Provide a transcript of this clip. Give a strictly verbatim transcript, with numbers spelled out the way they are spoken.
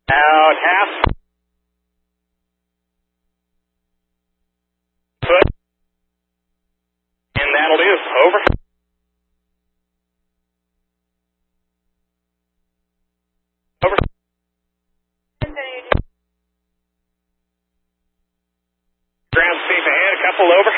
Out half. Foot. And that'll do. Over. Over. Ground safe ahead. A couple over.